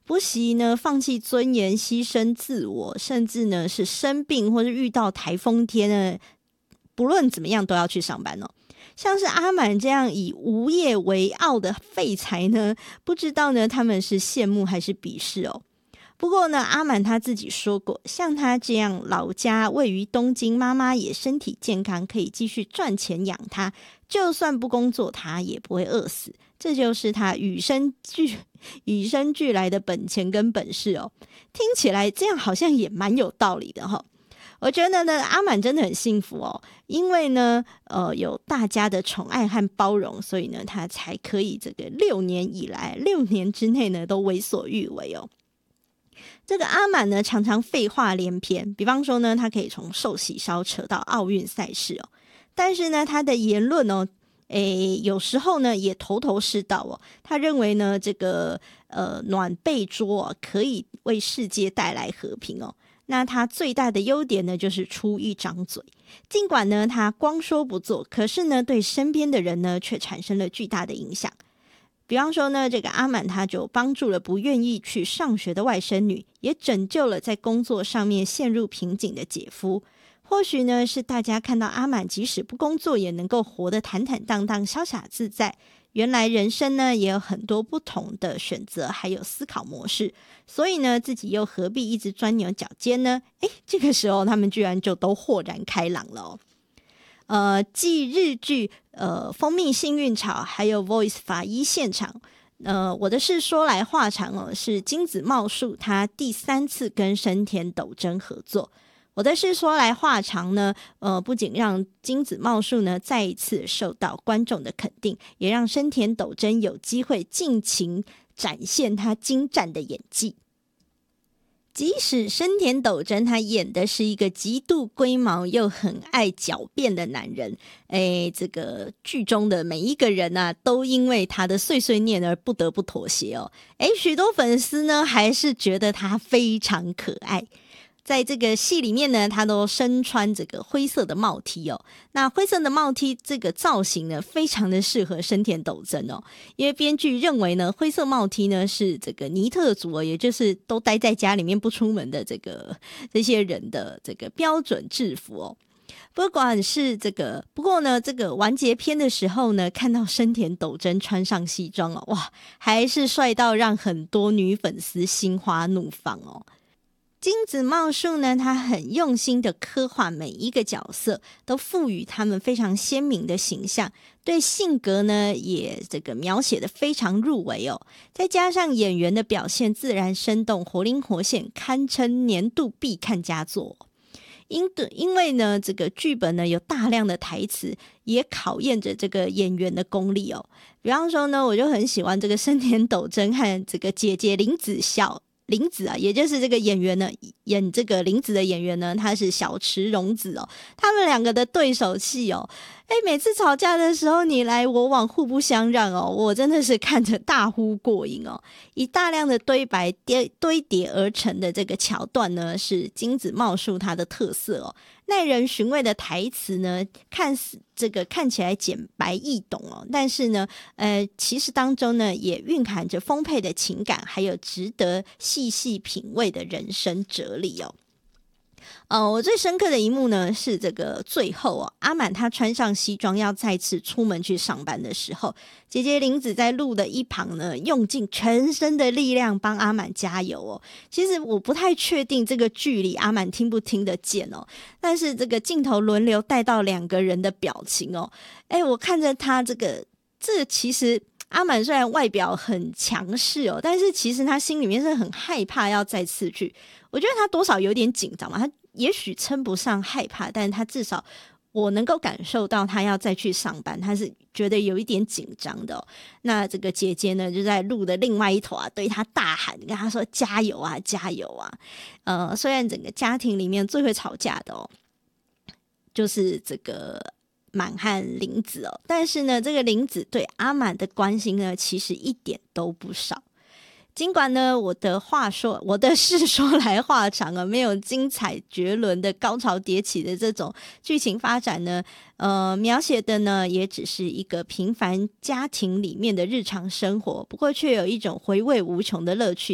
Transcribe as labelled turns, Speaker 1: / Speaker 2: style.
Speaker 1: 不惜呢放弃尊严，牺牲自我，甚至呢是生病或是遇到台风天呢，不论怎么样都要去上班哦。像是阿满这样以无业为傲的废材呢，不知道呢他们是羡慕还是鄙视哦。不过呢，阿满他自己说过，像他这样老家位于东京，妈妈也身体健康，可以继续赚钱养他，就算不工作，他也不会饿死。这就是他与生俱来的本钱跟本事哦。听起来这样好像也蛮有道理的齁。我觉得呢，阿满真的很幸福哦，因为呢，有大家的宠爱和包容，所以呢，他才可以这个6年之内呢，都为所欲为哦。这个阿满呢，常常废话连篇，比方说呢，他可以从寿喜烧扯到奥运赛事哦，但是呢，他的言论哦，有时候呢也头头是道哦。他认为呢，这个暖被桌可以为世界带来和平哦。那他最大的优点呢，就是出一张嘴。尽管呢他光说不做，可是呢对身边的人呢却产生了巨大的影响。比方说呢，这个阿满他就帮助了不愿意去上学的外甥女，也拯救了在工作上面陷入瓶颈的姐夫。或许呢是大家看到阿满即使不工作也能够活得坦坦荡荡、潇洒自在，原来人生呢也有很多不同的选择还有思考模式，所以呢自己又何必一直钻牛角尖呢？这个时候他们居然就都豁然开朗了哦。继日剧蜂蜜幸运草还有 Voice 法医现场，我的事说来话长哦，是金子茂树他第3次跟生田斗真合作。我的事说来话长呢，不仅让金子茂树呢再一次受到观众的肯定，也让生田斗真有机会尽情展现他精湛的演技。即使生田斗真他演的是一个极度龟毛又很爱狡辩的男人，这个剧中的每一个人啊，都因为他的碎碎念而不得不妥协哦。许多粉丝呢还是觉得他非常可爱。在这个戏里面呢，他都身穿这个灰色的帽 T 哦。那灰色的帽 T 这个造型呢，非常的适合生田斗真哦。因为编剧认为呢，灰色帽 T 呢是这个尼特族也就是都待在家里面不出门的这些人的这个标准制服哦。不管是不过呢，这个完结篇的时候呢，看到生田斗真穿上西装哦，哇，还是帅到让很多女粉丝心花怒放哦。金子茂树呢，他很用心的刻画每一个角色，都赋予他们非常鲜明的形象，对性格呢也描写的非常入围哦。再加上演员的表现自然生动、活灵活现，堪称年度必看佳作。因为呢，这个剧本呢有大量的台词，也考验着这个演员的功力哦。比方说呢，我就很喜欢这个生田斗真和这个姐姐林子啊，也就是这个演员呢，演这个林子的演员呢，他是小池荣子哦。他们两个的对手戏哦，每次吵架的时候你来我往，互不相让哦，我真的是看着大呼过瘾哦。以大量的对白堆叠而成的这个桥段呢，是金子茂树它的特色哦。耐人寻味的台词呢，看起来简白易懂哦，但是呢，其实当中呢也蕴含着丰沛的情感，还有值得细细品味的人生哲理哦。我最深刻的一幕呢是最后哦，阿满他穿上西装要再次出门去上班的时候，姐姐林子在路的一旁呢用尽全身的力量帮阿满加油哦。其实我不太确定这个剧里阿满听不听得见哦，但是这个镜头轮流带到2个人的表情哦，我看着他其实阿满虽然外表很强势哦，但是其实他心里面是很害怕要再次去。我觉得他多少有点紧张嘛，他也许称不上害怕，但是他至少我能够感受到他要再去上班，他是觉得有一点紧张的哦。那这个姐姐呢，就在路的另外一头啊，对他大喊，跟他说加油啊，加油啊！虽然整个家庭里面最会吵架的哦，就是这个满和林子哦，但是呢，这个林子对阿满的关心呢，其实一点都不少。尽管呢，我的事说来话长啊，没有精彩绝伦的高潮迭起的这种剧情发展呢，描写的呢也只是一个平凡家庭里面的日常生活，不过却有一种回味无穷的乐趣。